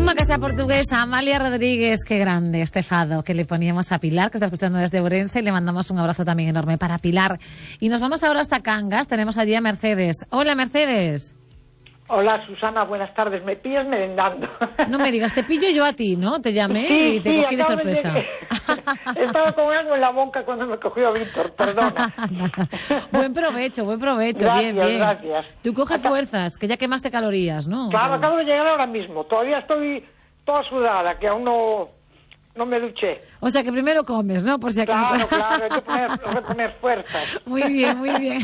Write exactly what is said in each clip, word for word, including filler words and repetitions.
Toma que sea portuguesa, Amalia Rodríguez, qué grande este fado que le poníamos a Pilar, que está escuchando desde Ourense, y le mandamos un abrazo también enorme para Pilar. Y nos vamos ahora hasta Cangas, tenemos allí a Mercedes. Hola, Mercedes. Hola, Susana, buenas tardes. Me pillas merendando. No me digas, te pillo yo a ti, ¿no? Te llamé sí, y te sí, cogí de sorpresa. De... Estaba con algo en la boca cuando me cogió Víctor, perdona. Buen provecho, buen provecho, gracias, bien, bien. Gracias, Tú coges Acá... fuerzas, que ya quemaste calorías, ¿no? Claro, o sea... acabo de llegar ahora mismo. Todavía estoy toda sudada, que aún no, no me duché. O sea, que primero comes, ¿no? Por si acaso. Claro, claro, hay que poner, hay que poner fuerzas. Muy bien, muy bien.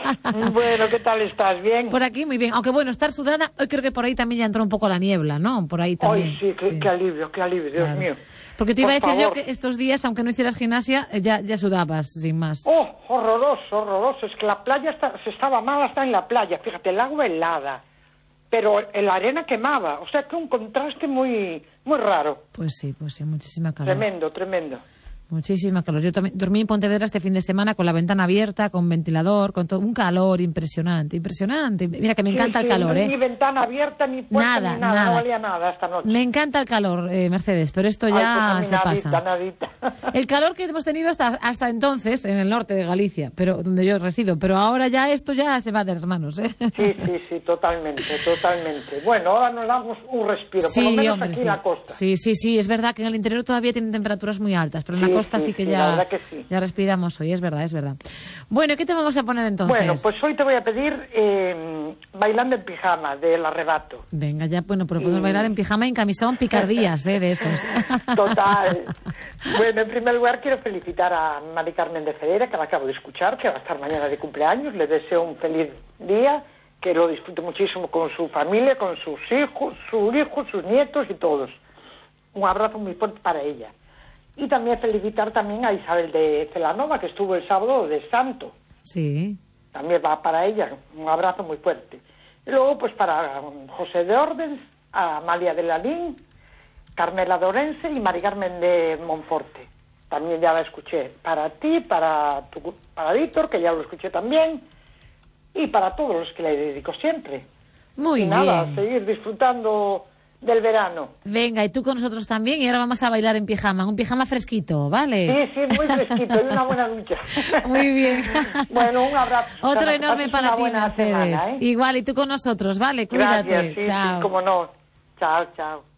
Bueno, ¿qué tal estás? ¿Bien? Por aquí, muy bien. Aunque bueno, estar sudada, hoy creo que por ahí también ya entró un poco la niebla, ¿no? Por ahí también. Ay, sí, qué, sí. qué alivio, qué alivio, Dios claro. mío. Porque te iba por a decir favor. yo que estos días, aunque no hicieras gimnasia, ya, ya sudabas, sin más. Oh, horroroso, horroroso. Es que la playa está, se estaba mal hasta en la playa. Fíjate, el agua helada, pero la arena quemaba. O sea, que un contraste muy, muy raro. Pues sí, pues sí, muchísima calor. Tremendo, tremendo. Muchísima calor. Yo también dormí en Pontevedra este fin de semana con la ventana abierta, con ventilador, con todo un calor impresionante, impresionante. Mira que me encanta sí, el calor, sí, ¿eh? Ni ventana abierta, ni puerta, nada, ni nada, nada. no valía nada esta noche. Me encanta el calor, eh, Mercedes, pero esto ya Ay, pues se nadita, pasa. Nadita. El calor que hemos tenido hasta, hasta entonces en el norte de Galicia, pero donde yo resido, pero ahora ya esto ya se va de las manos, ¿eh? Sí, sí, sí, totalmente, totalmente. Bueno, ahora nos damos un respiro, sí, por lo menos hombre, aquí sí. en la costa. Sí, sí, sí, es verdad que en el interior todavía tienen temperaturas muy altas, pero en sí, la costa sí, sí que sí, ya... Que sí. Ya respiramos hoy, es verdad, es verdad. Bueno, ¿qué te vamos a poner entonces? Bueno, pues hoy te voy a pedir eh, Bailando en pijama, del Arrebato. Venga, ya, bueno, pero podemos y... bailar en pijama y en camisón, picardías, ¿eh? De esos. Total. Bueno, en primer lugar quiero felicitar a Mari Carmen de Ferreira, que la acabo de escuchar, que va a estar mañana de cumpleaños. Le deseo un feliz día, que lo disfrute muchísimo con su familia, con sus hijos, sus hijos, sus nietos y todos. Un abrazo muy fuerte para ella. Y también felicitar también a Isabel de Celanova, que estuvo el sábado de Santo. Sí. También va para ella, un abrazo muy fuerte. Y luego, pues para José de Ordens, a Amalia de Lalín, Carmela de Orense y Mari Carmen de Monforte. También ya la escuché. Para ti, para, tu, para Víctor, que ya lo escuché también, y para todos los que le dedico siempre. Muy y bien. nada, seguir disfrutando del verano. Venga, y tú con nosotros también, y ahora vamos a bailar en pijama, un pijama fresquito, ¿vale? Sí, sí, muy fresquito, y una buena ducha. Muy bien. Bueno, un abrazo. Otro Susana, enorme para ti, Mercedes. semana, ¿eh? Igual, y tú con nosotros, ¿vale? Cuídate. Gracias, sí, chao. sí, cómo no. Chao, chao.